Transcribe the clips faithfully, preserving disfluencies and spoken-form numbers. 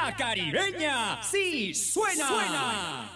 La Caribeña sí suena. suena.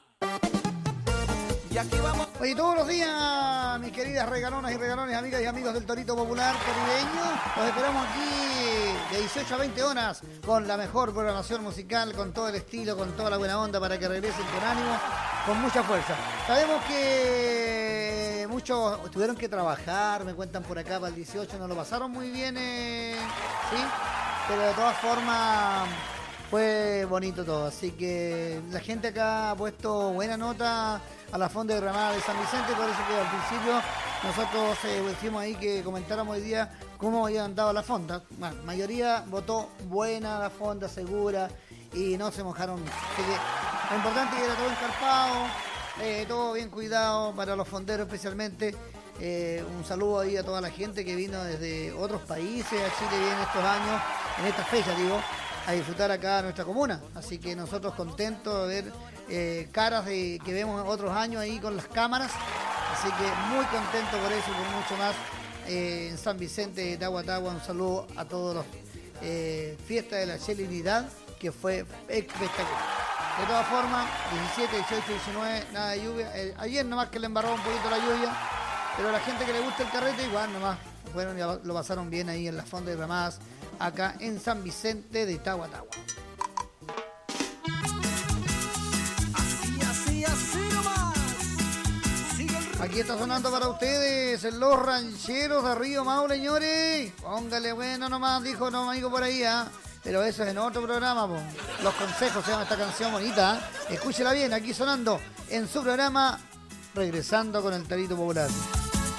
Y aquí vamos. Oye, todos los días, mis queridas regalonas y regalones, amigas y amigos del Torito Popular Caribeño, los esperamos aquí de dieciocho a veinte horas con la mejor programación musical, con todo el estilo, con toda la buena onda para que regresen con ánimo, con mucha fuerza. Sabemos que muchos tuvieron que trabajar, me cuentan por acá para el dieciocho, no lo pasaron muy bien, eh, ¿sí? Pero de todas formas fue bonito todo, así que la gente acá ha puesto buena nota a la fonda derramada de San Vicente, por eso que al principio nosotros eh, decimos ahí que comentáramos hoy día cómo había andado la fonda. Bueno, la mayoría votó buena la fonda, segura, y no se mojaron. Así que lo importante es que era todo encarpado, eh, todo bien cuidado para los fonderos especialmente. Eh, un saludo ahí a toda la gente que vino desde otros países a Chile bien estos años, en esta fecha digo, a disfrutar acá a nuestra comuna. Así que nosotros contentos de ver eh, caras de, que vemos otros años ahí con las cámaras. Así que muy contento por eso y por mucho más eh, en San Vicente de Tahuatahua. Un saludo a todos los eh, fiestas de la Chelinidad, que fue espectacular. De todas formas, diecisiete, dieciocho, diecinueve, nada de lluvia. Eh, ayer nomás que le embarró un poquito la lluvia, pero la gente que le gusta el carrete igual nomás fueron y lo pasaron bien ahí en las fondas derramadas acá en San Vicente de Tahuatahua. Así, así, así nomás. Sigue el... Aquí está sonando para ustedes Los Rancheros de Río Maule, señores. Póngale bueno nomás, dijo no amigo por ahí, ¿ah? ¿eh? Pero eso es en otro programa, po. Los consejos se llama esta canción bonita, ¿eh? Escúchela bien, aquí sonando en su programa Regresando con el Torito Popular.